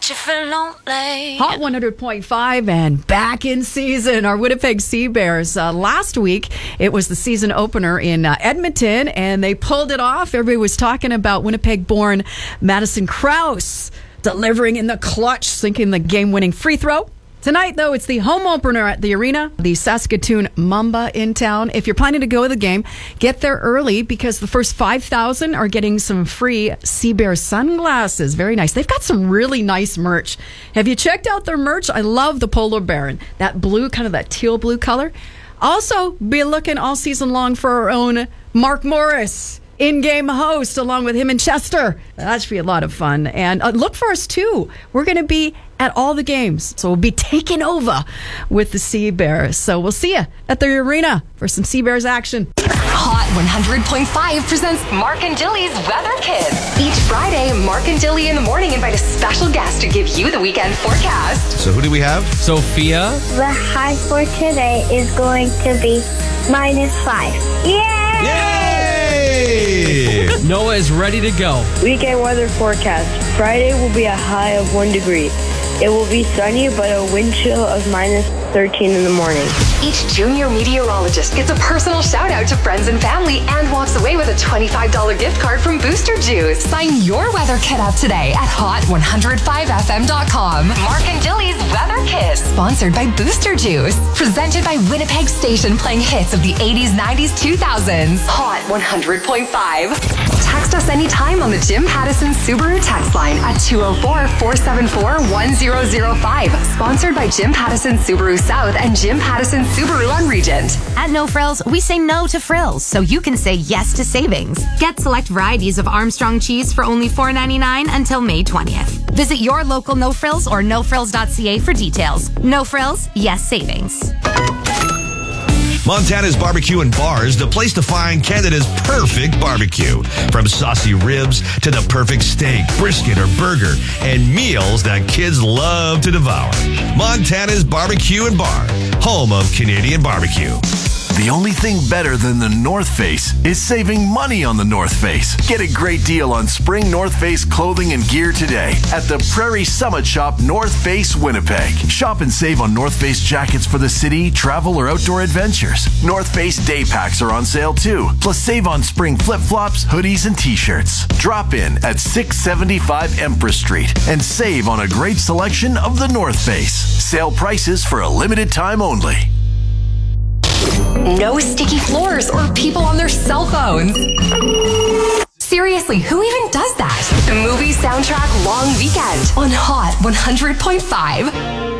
you feel lonely. Hot 100.5 and back in season. Our Winnipeg Sea Bears. Last week, it was the season opener in Edmonton, and they pulled it off. Everybody was talking about Winnipeg-born Madison Krause delivering in the clutch, sinking the game-winning free throw. Tonight, though, it's the home opener at the arena, the Saskatoon Mamba in town. If you're planning to go to the game, get there early because the first 5,000 are getting some free Sea Bear sunglasses. Very nice. They've got some really nice merch. Have you checked out their merch? I love the polar bear and that blue, kind of that teal blue color. Also, be looking all season long for our own Mark Morris, in-game host, along with him and Chester. That should be a lot of fun. And look for us, too. We're going to be at all the games. So we'll be taking over with the Sea Bears. So we'll see you at the arena for some Sea Bears action. Hot 100.5 presents Mark and Dilly's Weather Kids. Each Friday, Mark and Dilly in the morning invite a special guest to give you the weekend forecast. So who do we have? Sophia. The high for today is going to be -5. Yay! Yay! Noah is ready to go. Weekend weather forecast. Friday will be a high of 1 degree. It will be sunny, but a wind chill of -13 in the morning. Each junior meteorologist gets a personal shout out to friends and family and walks away with a $25 gift card from Booster Juice. Sign your weather kit up today at hot105fm.com. Mark and Dilly's Weather Kiss, sponsored by Booster Juice. Presented by Winnipeg Station, playing hits of the 80s, 90s, 2000s. Hot 100.5. Text us anytime on the Jim Pattison Subaru text line at 204-474-1005. Sponsored by Jim Pattison Subaru South and Jim Pattison Subaru on Regent. At No Frills, we say no to frills so you can say yes to savings. Get select varieties of Armstrong cheese for only $4.99 until May 20th. Visit your local No Frills or nofrills.ca for details. No Frills, yes savings. Montana's Barbecue and Bars, the place to find Canada's perfect barbecue. From saucy ribs to the perfect steak, brisket, or burger, and meals that kids love to devour. Montana's Barbecue and Bar, home of Canadian barbecue. The only thing better than the North Face is saving money on the North Face. Get a great deal on spring North Face clothing and gear today at the Prairie Summit Shop, North Face, Winnipeg. Shop and save on North Face jackets for the city, travel, or outdoor adventures. North Face day packs are on sale too. Plus save on spring flip-flops, hoodies, and t-shirts. Drop in at 675 Empress Street and save on a great selection of the North Face. Sale prices for a limited time only. No sticky floors or people on their cell phones. Seriously, who even does that? The movie soundtrack long weekend on Hot 100.5.